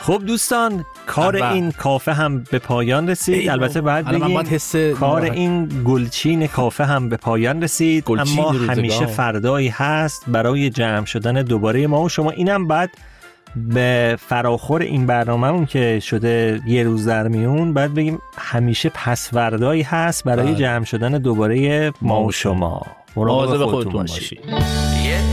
خب دوستان، کار این کافه هم به پایان رسید. البته بعد بگیم کار این گلچین کافه هم به پایان رسید، اما همیشه فردایی هست برای جمع شدن دوباره ما و شما. اینم بعد به فراخور این برنامه‌مون که شده یه روز در میون، بعد بگیم همیشه پسوردایی هست برای جمع شدن دوباره ما و شما. مراقب خودتون باشید.